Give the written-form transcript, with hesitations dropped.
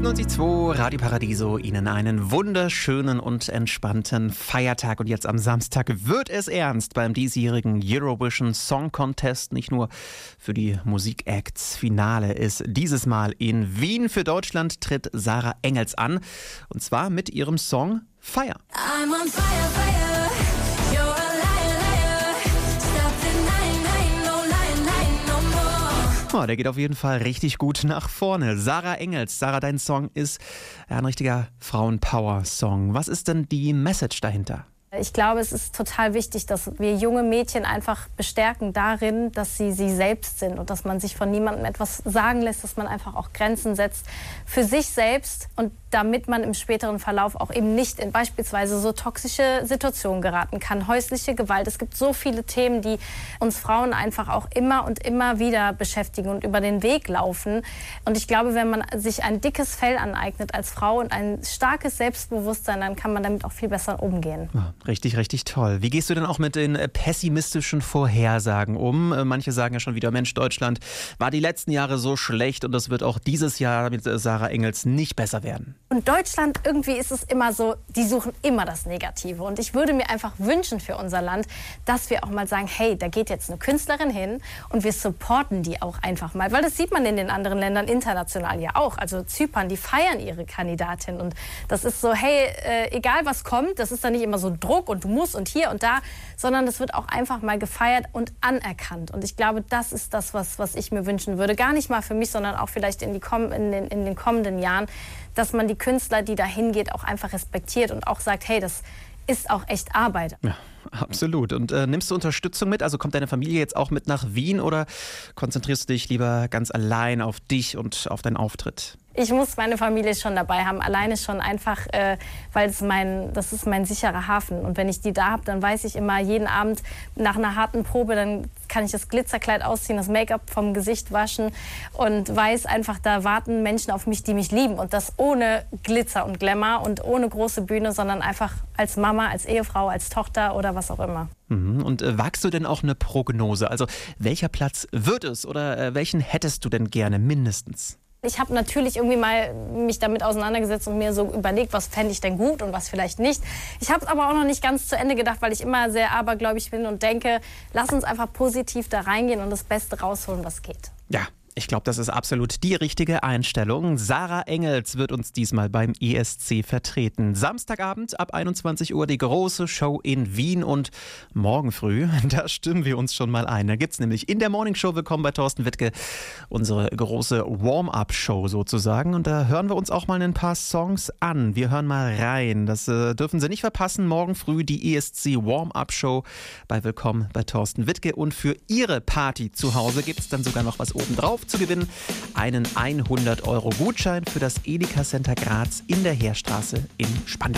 98.2 Radio Paradiso, Ihnen einen wunderschönen und entspannten Feiertag. Und jetzt am Samstag wird es ernst beim diesjährigen Eurovision Song Contest. Nicht nur für die Musikacts. Finale ist dieses Mal in Wien. Für Deutschland tritt Sarah Engels an. Und zwar mit ihrem Song Fire. I'm on fire, fire. You're a liar, liar. Stop denying, no lying, no more. Oh, der geht auf jeden Fall richtig gut nach vorne. Sarah Engels. Sarah, dein Song ist ein richtiger Frauen-Power-Song. Was ist denn die Message dahinter? Ich glaube, es ist total wichtig, dass wir junge Mädchen einfach bestärken darin, dass sie selbst sind und dass man sich von niemandem etwas sagen lässt, dass man einfach auch Grenzen setzt für sich selbst und damit man im späteren Verlauf auch eben nicht in beispielsweise so toxische Situationen geraten kann, häusliche Gewalt. Es gibt so viele Themen, die uns Frauen einfach auch immer und immer wieder beschäftigen und über den Weg laufen. Und ich glaube, wenn man sich ein dickes Fell aneignet als Frau und ein starkes Selbstbewusstsein, dann kann man damit auch viel besser umgehen. Ja, richtig, richtig toll. Wie gehst du denn auch mit den pessimistischen Vorhersagen um? Manche sagen ja schon wieder, Mensch, Deutschland war die letzten Jahre so schlecht und das wird auch dieses Jahr mit Sarah Engels nicht besser werden. Und Deutschland, irgendwie ist es immer so, die suchen immer das Negative. Und ich würde mir einfach wünschen für unser Land, dass wir auch mal sagen, hey, da geht jetzt eine Künstlerin hin und wir supporten die auch einfach mal. Weil das sieht man in den anderen Ländern international ja auch. Also Zypern, die feiern ihre Kandidatin. Und das ist so, hey, egal was kommt, das ist dann nicht immer so Druck und du musst und hier und da, sondern das wird auch einfach mal gefeiert und anerkannt. Und ich glaube, das ist das, was ich mir wünschen würde. Gar nicht mal für mich, sondern auch vielleicht in den kommenden Jahren, dass man die Künstler, die da hingeht, auch einfach respektiert und auch sagt, hey, das ist auch echt Arbeit. Ja, absolut. Und nimmst du Unterstützung mit? Also kommt deine Familie jetzt auch mit nach Wien oder konzentrierst du dich lieber ganz allein auf dich und auf deinen Auftritt? Ich muss meine Familie schon dabei haben, alleine schon einfach, weil das ist mein sicherer Hafen. Und wenn ich die da habe, dann weiß ich immer, jeden Abend nach einer harten Probe, dann kann ich das Glitzerkleid ausziehen, das Make-up vom Gesicht waschen und weiß einfach, da warten Menschen auf mich, die mich lieben. Und das ohne Glitzer und Glamour und ohne große Bühne, sondern einfach als Mama, als Ehefrau, als Tochter oder was auch immer. Und wagst du denn auch eine Prognose? Also welcher Platz wird es oder welchen hättest du denn gerne mindestens? Ich habe natürlich irgendwie mal mich damit auseinandergesetzt und mir so überlegt, was fände ich denn gut und was vielleicht nicht. Ich habe es aber auch noch nicht ganz zu Ende gedacht, weil ich immer sehr abergläubig bin und denke, lass uns einfach positiv da reingehen und das Beste rausholen, was geht. Ja. Ich glaube, das ist absolut die richtige Einstellung. Sarah Engels wird uns diesmal beim ESC vertreten. Samstagabend ab 21 Uhr die große Show in Wien und morgen früh, da stimmen wir uns schon mal ein. Da gibt es nämlich in der Morningshow, willkommen bei Thorsten Wittke, unsere große Warm-Up-Show sozusagen. Und da hören wir uns auch mal ein paar Songs an. Wir hören mal rein. Das dürfen Sie nicht verpassen. Morgen früh die ESC Warm-Up-Show bei Willkommen bei Thorsten Wittke. Und für Ihre Party zu Hause gibt es dann sogar noch was obendrauf zu gewinnen, einen 100 € Gutschein für das Edeka Center Graz in der Heerstraße in Spandau.